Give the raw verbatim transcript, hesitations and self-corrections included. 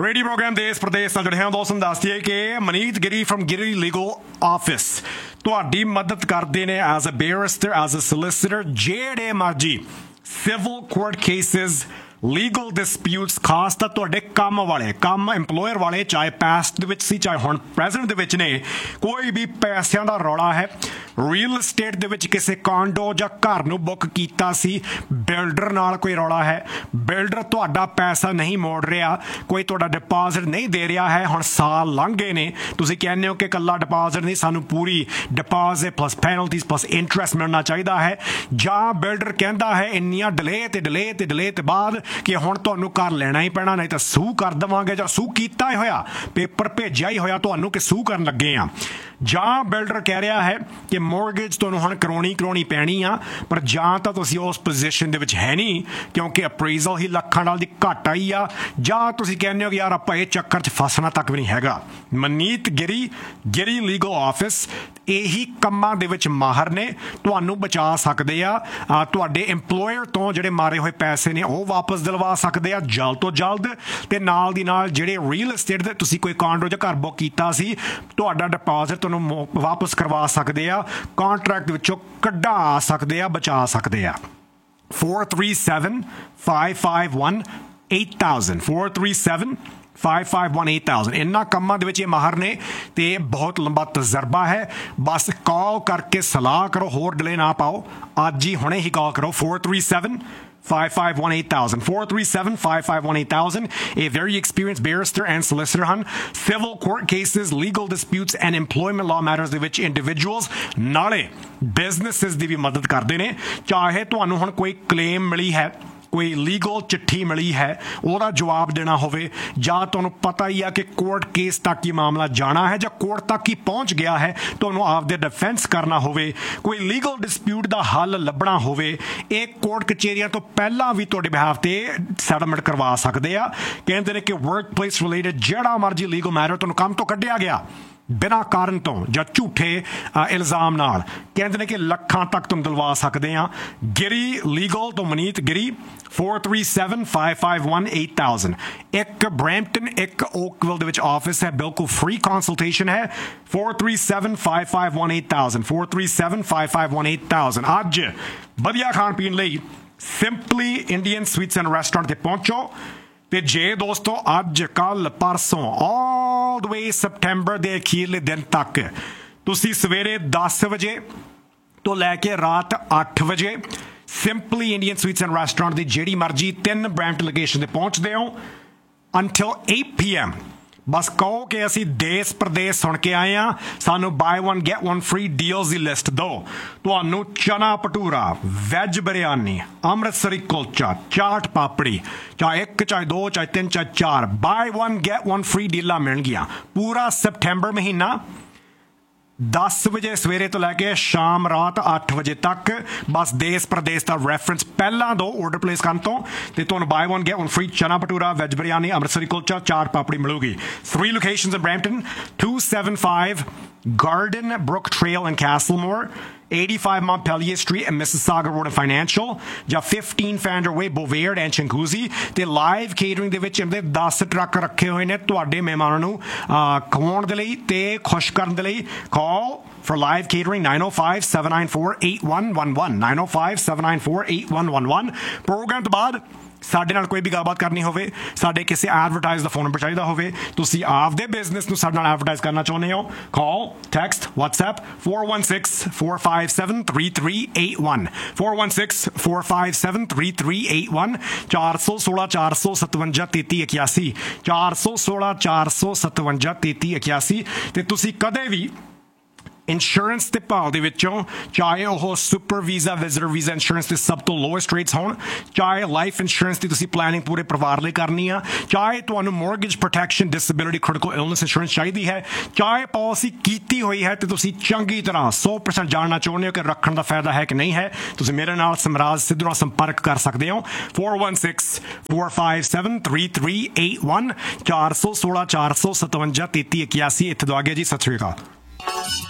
radio programme देश प्रदेश ਨਾਲ ਜੁੜੇ ਹਾਂ ਦੋਸਤਾਂ ਨੂੰ ਦੱਸ ਦਈਏ ਕਿ ਮਨੀਤ ਗਿਰੀ ਫਰਮ ਗਿਰੀ ਲੀਗਲ ਆਫਿਸ ਤੁਹਾਡੀ ਮਦਦ ਕਰਦੇ ਨੇ as a barrister as a solicitor ਜਿਹੜੇ ਮਰਜੀ civil court cases legal disputes ਖਾਸ ਤਾਂ ਤੁਹਾਡੇ ਕੰਮ ਵਾਲੇ ਕੰਮ ਇੰਪਲੋਇਰ ਵਾਲੇ ਚਾਹੇ ਪਾਸਟ ਦੇ ਵਿੱਚ ਸੀ ਚਾਹੇ ਹੁਣ ਪ੍ਰੈਜ਼ੈਂਟ ਦੇ ਵਿੱਚ ਨੇ ਕੋਈ ਵੀ ਪੈਸਿਆਂ ਦਾ ਰੌਲਾ ਹੈ ਰੀਅਲ estate ਦੇ ਵਿੱਚ ਕਿਸੇ ਕਾਂਡੋ ਜਾਂ ਘਰ ਨੂੰ ਬੁੱਕ ਕੀਤਾ ਸੀ ਬਿਲਡਰ ਨਾਲ ਕੋਈ ਰੌਲਾ ਹੈ ਬਿਲਡਰ ਤੁਹਾਡਾ ਪੈਸਾ ਨਹੀਂ ਮੋੜ ਰਿਹਾ ਕੋਈ ਤੁਹਾਡਾ ਡਿਪੋਜ਼ਿਟ ਨਹੀਂ ਦੇ ਰਿਹਾ ਹੈ ਹੁਣ ਸਾਲ ਲੰਘ ਗਏ ਨੇ ਤੁਸੀਂ ਕਹਿੰਦੇ ਹੋ ਕਿ ਇਕੱਲਾ ਡਿਪੋਜ਼ਿਟ ਨਹੀਂ ਸਾਨੂੰ ਪੂਰੀ deposit plus penalties plus interest ਮਿਲਣਾ ਚਾਹੀਦਾ ਹੈ ਜਾਂ ਬਿਲਡਰ ਕਹਿੰਦਾ ਹੈ ਇੰਨੀਆਂ ਡਿਲੇ ਤੇ ਡਿਲੇ ਤੇ ਡਿਲੇ ਤੇ ਬਾਅਦ ਕਿ ਹੁਣ ਤੁਹਾਨੂੰ ਘਰ ਲੈਣਾ ਹੀ ਪੈਣਾ ਨਹੀਂ ਤਾਂ ਸੂ ਕਰ ਦੇਵਾਂਗੇ ਜਾਂ ਸੂ ਕੀਤਾ ਹੀ ਹੋਇਆ ਪੇਪਰ ਭੇਜਿਆ ਹੀ ਹੋਇਆ ਤੁਹਾਨੂੰ ਕਿ ਸੂ ਕਰਨ ਲੱਗੇ ਆ ਜਾਂ ਬਿਲਡਰ ਕਹਿ ਰਿਹਾ ਹੈ ਕਿ ਮੋਰਗੇਜ ਤੁਹਾਨੂੰ ਹੁਣ ਕਰਾਉਣੀ ਕਰਾਉਣੀ ਪੈਣੀ ਆ ਪਰ ਜਾਂ ਤਾਂ ਤੁਸੀਂ ਉਸ ਪੋਜੀਸ਼ਨ ਦੇ ਵਿੱਚ ਹੈ ਨਹੀਂ ਕਿਉਂਕਿ ਅਪਰੇਜ਼ਲ ਹੀ ਲੱਖਾਂ ਨਾਲ ਦੀ ਘੱਟ ਆਈ ਆ ਜਾਂ ਤੁਸੀਂ ਕਹਿੰਦੇ ਹੋ ਕਿ ਯਾਰ ਆਪਾਂ ਇਹ ਚੱਕਰ 'ਚ ਫਸਣਾ ਤੱਕ ਵੀ ਨਹੀਂ ਹੈਗਾ ਮਨੀਤ ਗਿਰੀ ਗਿਰੀ ਲੀਗਲ ਆਫਿਸ ਇਹੀ ਕੰਮਾਂ ਦੇ ਵਿੱਚ ਮਾਹਰ ਨੇ ਤੁਹਾਨੂੰ ਬਚਾ ਸਕਦੇ ਆ ਤੁਹਾਡੇ ਇੰਪਲੋਇਰ ਤੋਂ ਜਿਹੜੇ ਮਾਰੇ ਹੋਏ ਪੈਸੇ ਨੇ ਉਹ ਵਾਪਸ ਦਿਲਵਾ ਸਕਦੇ ਆ ਜਲਦ ਤੋਂ ਜਲਦ ਤੇ ਨਾਲ ਦੀ ਨਾਲ ਜਿਹੜੇ ਰੀਅਲ estate ਦੇ ਤੁਸੀਂ ਕੋਈ ਕਾਂਡੋ ਜਾਂ ਘਰ ਬੁੱਕ ਕੀਤਾ ਸੀ ਤੁਹਾਡਾ ਡਿਪੋਜ਼ਿਟ ਤੁਹਾਨੂੰ ਵਾਪਸ ਕਰਵਾ ਸਕਦੇ ਆ ਕੰਟਰੈਕਟ ਵਿੱਚੋਂ ਕਢਾ ਸਕਦੇ ਆ ਬਚਾ ਸਕਦੇ ਆ four three seven five five one eight thousand four three seven five five one eight thousand इन्ना कम्मां दे विच ये माहर ने ते बहुत लंबा तजर्बा है बस कॉल करके सलाह करो होर डिले ना पाओ अज ही हुणे ही कॉल करो four three seven five five one eight thousand four three seven five five one eight thousand a very experienced barrister and solicitor hun civil court cases legal disputes and employment law matters ਦੇ ਵਿੱਚ individuals ਨਾਲੇ businesses ਦੀ ਵੀ ਮਦਦ ਕਰਦੇ ਨੇ ਚਾਹੇ ਤੁਹਾਨੂੰ ਹੁਣ ਕੋਈ claim ਮਿਲੀ ਹੈ ਕੋਈ ਲੀਗਲ ਚਿੱਠੀ ਮਿਲੀ ਹੈ ਉਹਦਾ ਜਵਾਬ ਦੇਣਾ ਹੋਵੇ ਜਾਂ ਤੁਹਾਨੂੰ ਪਤਾ ਹੀ ਆ ਕਿ ਕੋਰਟ ਕੇਸ ਤੱਕ ਹੀ ਮਾਮਲਾ ਜਾਣਾ ਹੈ ਜਾਂ ਕੋਰਟ ਤੱਕ ਹੀ ਪਹੁੰਚ ਗਿਆ ਹੈ ਤੁਹਾਨੂੰ ਆਪਦੇ ਡਿਫੈਂਸ ਕਰਨਾ ਹੋਵੇ ਕੋਈ ਲੀਗਲ ਡਿਸਪਿਊਟ ਦਾ ਹੱਲ ਲੱਭਣਾ ਹੋਵੇ ਇਹ ਕੋਰਟ ਕਚਹਿਰੀਆਂ ਤੋਂ ਪਹਿਲਾਂ ਵੀ ਤੁਹਾਡੇ ਬਿਹਾਫ ਤੇ ਸੈਟਲਮੈਂਟ ਕਰਵਾ ਸਕਦੇ ਆ ਕਹਿੰਦੇ ਨੇ ਕਿ ਵਰਕ ਪਲੇਸ ਰਿਲੇਟਡ ਜਿਹੜਾ ਮਰਜੀ ਲੀਗਲ ਮੈਟਰ ਤੁਹਾਨੂੰ ਕੰਮ ਤੋਂ ਕੱਢਿਆ ਗਿਆ ਬਿਨਾਂ ਕਾਰਨ ਤੋਂ ਜਾਂ ਝੂਠੇ ਇਲਜ਼ਾਮ ਨਾਲ ਕਹਿੰਦੇ ਨੇ ਕਿ ਲੱਖਾਂ ਤੱਕ ਤੁਹਾਨੂੰ ਦਿਲਵਾ ਸਕਦੇ ਆ ਗਿਰੀ ਲੀਗਲ ਤੋਂ ਮਨੀਤ ਗਿਰੀ four three seven five five one eight thousand ਇੱਕ ਬਰੈਂਪਟਨ ਇੱਕ ਓਕਵਿਲ ਦੇ ਵਿੱਚ ਆਫਿਸ ਹੈ ਬਿਲਕੁਲ ਫ੍ਰੀ ਕੰਸਲਟੇਸ਼ਨ ਹੈ four three seven five five one eight thousand four three seven five five one eight thousand ਅੱਜ ਵਧੀਆ ਖਾਣ ਪੀਣ ਲਈ simply Indian sweets and restaurant ਤੇ ਪਹੁੰਚੋ ਤੇ ਜੇ ਦੋਸਤੋ ਅੱਜ ਕੱਲ ਪਰਸੋਂ ਆਲ ਦ ਵੇ ਸਪਟੈਂਬਰ ਦੇ ਅਖੀਰਲੇ ਦਿਨ ਤੱਕ ਤੁਸੀਂ ਸਵੇਰੇ ਦਸ ਵਜੇ ਤੋਂ ਲੈ ਕੇ ਰਾਤ ਅੱਠ ਵਜੇ simply Indian sweets and restaurant ਦੀ ਜਿਹੜੀ ਮਰਜ਼ੀ ਤਿੰਨ ਬ੍ਰੈਂਟ ਲੋਕੇਸ਼ਨ ਤੇ ਪਹੁੰਚਦੇ ਹੋ until eight p m ਬਸ ਕਹੋ ਕਿ ਅਸੀਂ ਦੇਸ਼ ਪ੍ਰਦੇਸ਼ ਸੁਣ ਕੇ ਆਏ ਆ ਸਾਨੂੰ bye one get one free deals ਦੀ ਲਿਸਟ ਦਿਓ ਤੁਹਾਨੂੰ ਚਨਾ ਭਟੂਰਾ ਵੈਜ ਬਿਰਿਆਨੀ ਅੰਮ੍ਰਿਤਸਰੀ ਕੁਲਚਾ ਚਾਟ ਪਾਪੜੀ ਚਾਹੇ ਇੱਕ ਚਾਹੇ ਦੋ ਚਾਹੇ ਤਿੰਨ ਚਾਹੇ ਚਾਰ bye one get one free ਡੀਲਾਂ ਮਿਲਣਗੀਆਂ ਪੂਰਾ ਸਪਟੈਂਬਰ ਮਹੀਨਾ ਦਸ ਵਜੇ ਸਵੇਰੇ ਤੋਂ ਲੈ ਕੇ ਸ਼ਾਮ ਰਾਤ ਅੱਠ ਵਜੇ ਤੱਕ ਬਸ ਦੇਸ਼ ਪ੍ਰਦੇਸ਼ ਦਾ ਰੈਫਰੈਂਸ ਪਹਿਲਾਂ ਦੋ ਆਰਡਰ ਪਲੇਸ ਕਰਨ ਤੋਂ ਤੇ ਤੁਹਾਨੂੰ bye one get one free ਚਨਾ ਭਟੂਰਾ ਵੈਜ ਬਿਰਿਆਨੀ ਅੰਮ੍ਰਿਤਸਰੀ ਕੁਲਚਾ ਚਾਟ ਪਾਪੜੀ ਮਿਲੂਗੀ three locations in Brampton two seventy-five Garden Brook Trail in Castlemore eighty-five Montpelier Street and Mississauga Road and Financial ਜਾਂ fifteen Fander Way Bovaird and Chinguzi ਤੇ live catering ਦੇ ਵਿੱਚ ਇਹਦੇ ਦਸ truck ਰੱਖੇ ਹੋਏ ਨੇ ਤੁਹਾਡੇ ਮਹਿਮਾਨਾਂ ਨੂੰ ਖਵਾਉਣ ਦੇ ਲਈ ਤੇ ਖੁਸ਼ ਕਰਨ ਦੇ ਲਈ ਕਾਲ for live catering nine oh five seven nine four eight one one one nine oh five seven nine four eight one one one programme ਤੋਂ ਬਾਅਦ ਸਾਡੇ ਨਾਲ ਕੋਈ ਵੀ ਗੱਲਬਾਤ ਕਰਨੀ ਹੋਵੇ ਸਾਡੇ ਕਿਸੇ ਐਡਵਰਟਾਈਜ਼ ਦਾ ਫੋਨ ਨੰਬਰ ਚਾਹੀਦਾ ਹੋਵੇ ਤੁਸੀਂ ਆਪਦੇ ਬਿਜ਼ਨਸ ਨੂੰ ਸਾਡੇ ਨਾਲ ਐਡਵਰਟਾਈਜ਼ ਕਰਨਾ ਚਾਹੁੰਦੇ ਹੋ ਕਾਲ text WhatsApp four one six four five seven three three eight one four one six four five seven three three eight one ਚਾਰ ਸੌ ਸੋਲਾਂ ਚਾਰ ਸੌ ਸਤਵੰਜਾ ਤੇਤੀ ਇਕਿਆਸੀ ਚਾਰ ਸੌ ਸੋਲਾਂ ਚਾਰ ਸੌ ਸਤਵੰਜਾ ਤੇਤੀ ਇਕਿਆਸੀ ਤੇ ਤੁਸੀਂ ਕਦੇ ਵੀ ਇੰਸ਼ੋਰੈਂਸ ਦੇ ਭਾਅ ਦੇ ਵਿੱਚੋਂ ਚਾਹੇ ਉਹ super visa visitor visa insurance ਦੇ ਸਭ ਤੋਂ ਲੋਐਸਟ ਰੇਟਸ ਹੋਣ ਚਾਹੇ ਲਾਈਫ ਇੰਸ਼ੋਰੈਂਸ ਦੀ ਤੁਸੀਂ ਪਲੈਨਿੰਗ ਪੂਰੇ ਪਰਿਵਾਰ ਲਈ ਕਰਨੀ ਆ ਚਾਹੇ ਤੁਹਾਨੂੰ mortgage protection disability critical illness insurance ਚਾਹੀਦੀ ਹੈ ਚਾਹੇ ਪਾਲਿਸੀ ਕੀਤੀ ਹੋਈ ਹੈ ਤੇ ਤੁਸੀਂ ਚੰਗੀ ਤਰ੍ਹਾਂ one hundred percent ਜਾਣਨਾ ਚਾਹੁੰਦੇ ਹੋ ਕਿ ਰੱਖਣ ਦਾ ਫਾਇਦਾ ਹੈ ਕਿ ਨਹੀਂ ਹੈ ਤੁਸੀਂ ਮੇਰੇ ਨਾਲ ਸਮਰਾਜ ਸਿੱਧੂ ਨਾਲ ਸੰਪਰਕ ਕਰ ਸਕਦੇ ਹੋ four one six four five seven three three eight one ਚਾਰ ਸੌ ਸੋਲਾਂ ਚਾਰ ਸੌ ਸਤਵੰਜਾ ਤੇਤੀ ਇਕਿਆਸੀ ਇੱਥੇ ਤੋਂ ਆ ਗਿਆ ਜੀ ਸਤਿ ਸ਼੍ਰੀ ਅਕਾਲ